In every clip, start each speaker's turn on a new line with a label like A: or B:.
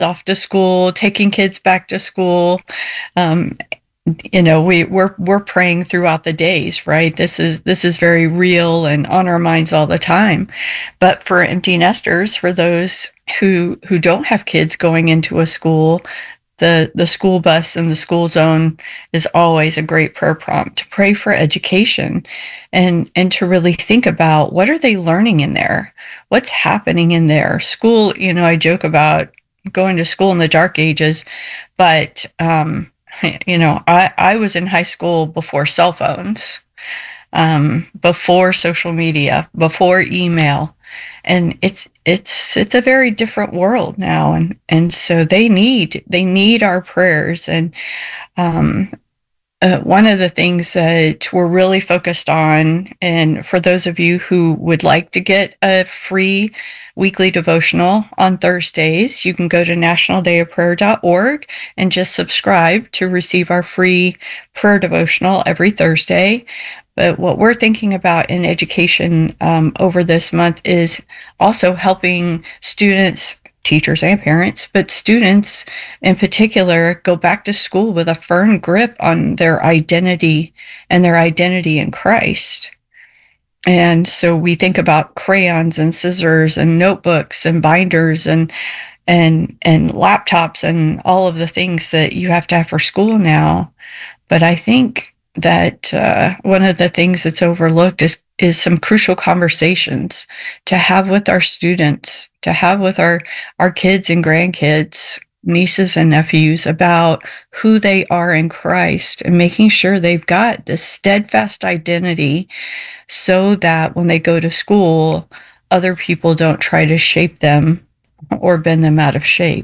A: off to school, taking kids back to school. Um, we're praying throughout the days, right? This is very real and on our minds all the time. But for empty nesters, for those who don't have kids going into a school, the school bus and the school zone is always a great prayer prompt to pray for education and to really think about what are they learning in there? What's happening in there? School, I joke about going to school in the dark ages, but I was in high school before cell phones, before social media, before email, and it's a very different world now, and so they need our prayers. And one of the things that we're really focused on, and for those of you who would like to get a free weekly devotional on Thursdays, you can go to nationaldayofprayer.org and just subscribe to receive our free prayer devotional every Thursday. But what we're thinking about in education over this month is also helping students, teachers and parents, but students in particular, go back to school with a firm grip on their identity and their identity in Christ. And so we think about crayons and scissors and notebooks and binders and laptops and all of the things that you have to have for school now. But I think that one of the things that's overlooked is some crucial conversations to have with our students, to have with our kids and grandkids, nieces and nephews, about who they are in Christ, and making sure they've got this steadfast identity so that when they go to school, other people don't try to shape them or bend them out of shape.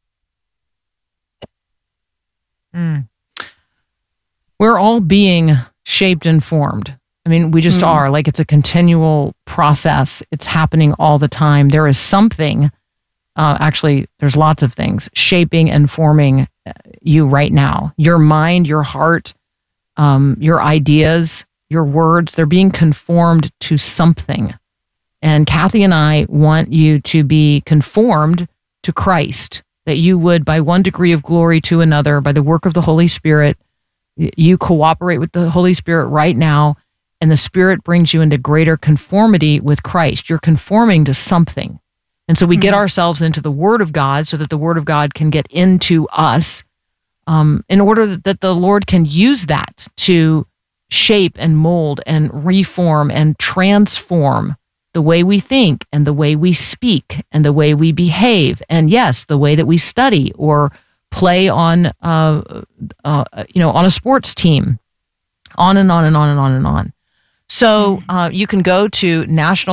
B: We're all being shaped and formed. I mean, we just are. Like, it's a continual process. It's happening all the time. There is something, actually, there's lots of things shaping and forming you right now. Your mind, your heart, your ideas, your words, they're being conformed to something. And Kathy and I want you to be conformed to Christ, that you would, by one degree of glory to another, by the work of the Holy Spirit, you cooperate with the Holy Spirit right now, and the Spirit brings you into greater conformity with Christ. You're conforming to something. And so we get ourselves into the Word of God so that the Word of God can get into us, in order that the Lord can use that to shape and mold and reform and transform the way we think and the way we speak and the way we behave. And yes, the way that we study or play on, on a sports team, on and on and on and on and on. So you can go to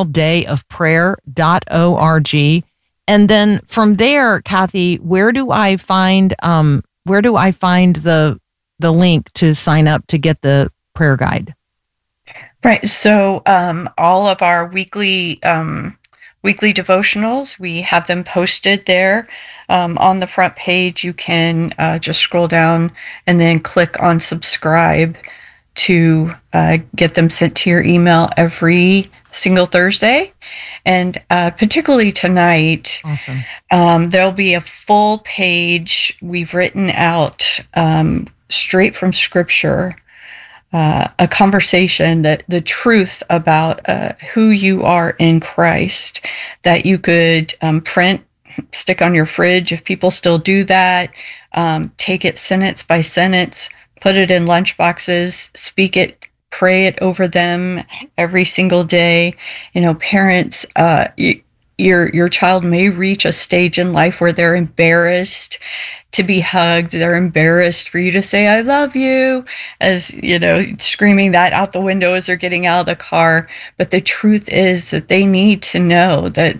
B: nationaldayofprayer.org. And then from there, Kathy, where do I find the link to sign up to get the prayer guide?
A: Right. So all of our weekly devotionals, we have them posted there on the front page. You can just scroll down and then click on subscribe to get them sent to your email every single Thursday. And particularly tonight, awesome. There'll be a full page we've written out straight from Scripture, a conversation, that the truth about who you are in Christ, that you could print, stick on your fridge if people still do that, take it sentence by sentence, put it in lunch boxes, speak it, pray it over them every single day. Parents, your child may reach a stage in life where they're embarrassed to be hugged. They're embarrassed for you to say, "I love you," as, screaming that out the window as they're getting out of the car. But the truth is that they need to know that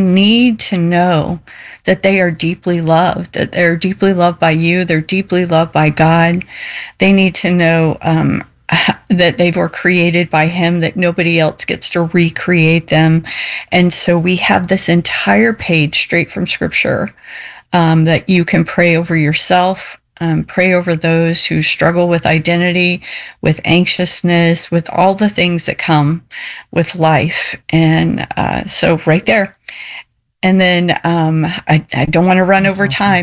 A: they are deeply loved, that they're deeply loved by you. They're deeply loved by God. They need to know that they were created by Him, that nobody else gets to recreate them. And so we have this entire page straight from Scripture that you can pray over yourself, pray over those who struggle with identity, with anxiousness, with all the things that come with life. And so right there. And then I don't want to run
B: That's
A: over
B: awesome.
A: time.